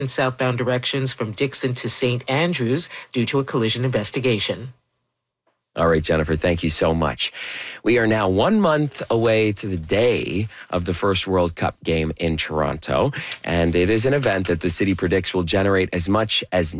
in southbound directions from Dixon to St. Andrews due to a collision investigation. All right, Jennifer, thank you so much. We are now 1 month away to the day of the first World Cup game in Toronto, and it is an event that the city predicts will generate as much as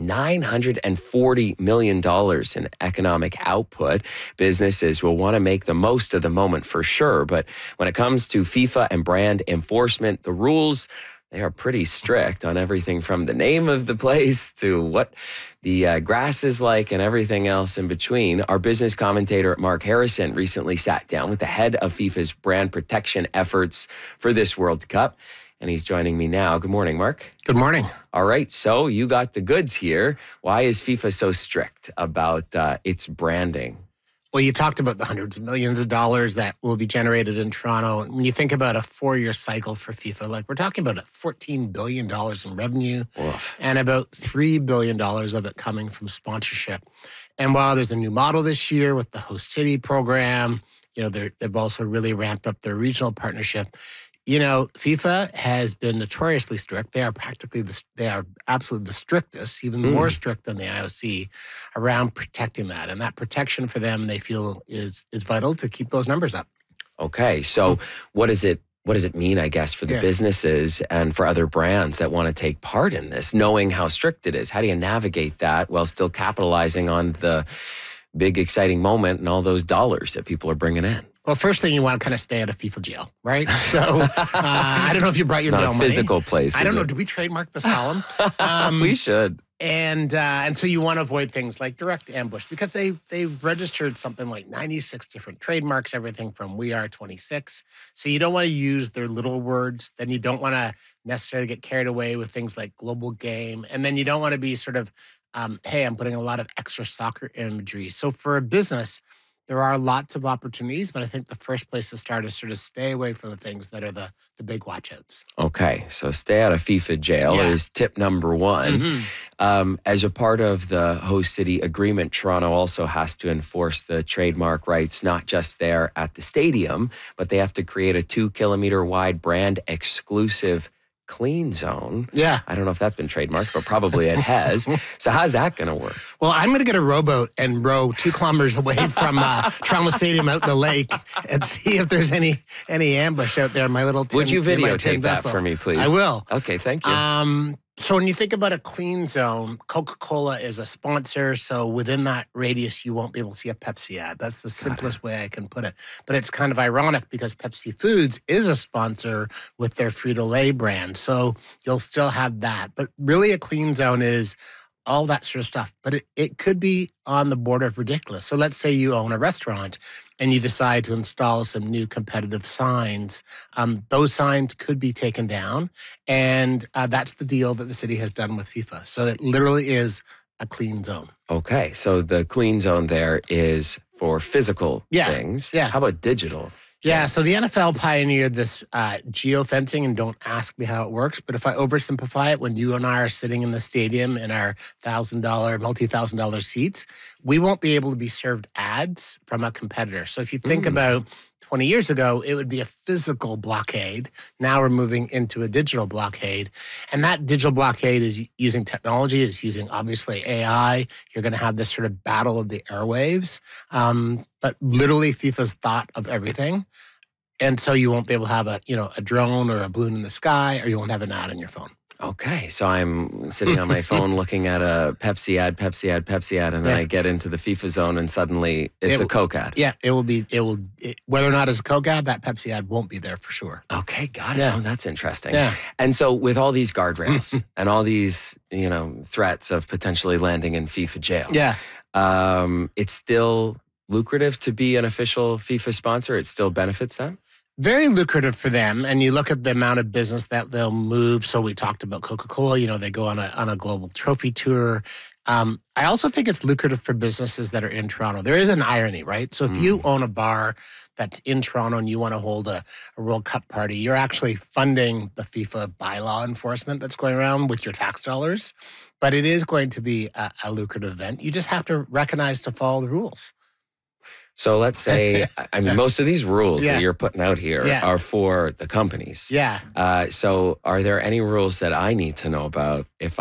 $940 million in economic output. Businesses will want to make the most of the moment for sure, but when it comes to FIFA and brand enforcement, the rules, they are pretty strict on everything from the name of the place to what the grass is like and everything else in between. Our business commentator, Mark Harrison, recently sat down with the head of FIFA's brand protection efforts for this World Cup, and he's joining me now. Good morning, Mark. Good morning. All right, so you got the goods here. Why is FIFA so strict about its branding? Well, you talked about the hundreds of millions of dollars that will be generated in Toronto. When you think about a 4-year cycle for FIFA, like we're talking about $14 billion in revenue and about $3 billion of it coming from sponsorship. And while there's a new model this year with the host city program, you know, they've also really ramped up their regional partnership. You know, FIFA has been notoriously strict. They are absolutely the strictest, even more strict than the IOC around protecting that. And that protection for them, they feel is vital to keep those numbers up. Okay, so what does it mean, I guess, for the businesses and for other brands that want to take part in this, knowing how strict it is? How do you navigate that while still capitalizing on the big, exciting moment and all those dollars that people are bringing in? Well, first thing you want to kind of stay out of FIFA jail, right? So I don't know if you brought your bail money. Physical place. I don't know. Do we trademark this column? We should. And so you want to avoid things like direct ambush because they've registered something like 96 different trademarks, everything from We Are 26. So you don't want to use their little words. Then you don't want to necessarily get carried away with things like global game. And then you don't want to be sort of, hey, I'm putting a lot of extra soccer imagery. So for a business, there are lots of opportunities, but I think the first place to start is sort of stay away from the things that are the big watchouts. Okay, so stay out of FIFA jail is tip number one. As a part of the host city agreement, Toronto also has to enforce the trademark rights, not just there at the stadium, but they have to create a 2-kilometer wide brand exclusive clean zone. Yeah. I don't know if that's been trademarked, but probably it has. So how's that going to work? Well, I'm going to get a rowboat and row 2 kilometers away from Toronto Stadium out in the lake and see if there's any ambush out there in my little tin. Would you videotape that for me, please? I will. Okay, thank you. So when you think about a clean zone, Coca-Cola is a sponsor. So within that radius, you won't be able to see a Pepsi ad. That's the simplest way I can put it. But it's kind of ironic because Pepsi Foods is a sponsor with their Frito-Lay brand. So you'll still have that. But really a clean zone is all that sort of stuff. But it could be on the border of ridiculous. So let's say you own a restaurant and you decide to install some new competitive signs. Those signs could be taken down. And that's the deal that the city has done with FIFA. So it literally is a clean zone. Okay, so the clean zone there is for physical things. Yeah. How about digital? Yeah, so the NFL pioneered this geofencing, and don't ask me how it works, but if I oversimplify it, when you and I are sitting in the stadium in our multi-$1,000 seats, we won't be able to be served ads from a competitor. So if you think about 20 years ago, it would be a physical blockade. Now we're moving into a digital blockade. And that digital blockade is using technology, is using obviously AI. You're going to have this sort of battle of the airwaves. But literally FIFA's thought of everything. And so you won't be able to have a drone or a balloon in the sky, or you won't have an ad on your phone. Okay, so I'm sitting on my phone looking at a Pepsi ad, and then I get into the FIFA zone and suddenly it's a Coke ad. Yeah, whether or not it's a Coke ad, that Pepsi ad won't be there for sure. Okay, got it. Yeah. Oh, that's interesting. Yeah. And so with all these guardrails and all these, threats of potentially landing in FIFA jail, it's still lucrative to be an official FIFA sponsor? It still benefits them? Very lucrative for them. And you look at the amount of business that they'll move. So we talked about Coca-Cola, they go on a global trophy tour. I also think it's lucrative for businesses that are in Toronto. There is an irony, right? So if you own a bar that's in Toronto and you want to hold a World Cup party, you're actually funding the FIFA bylaw enforcement that's going around with your tax dollars. But it is going to be a lucrative event. You just have to recognize to follow the rules. So let's say, I mean, most of these rules Yeah. that you're putting out here Yeah. are for the companies. Yeah. So are there any rules that I need to know about if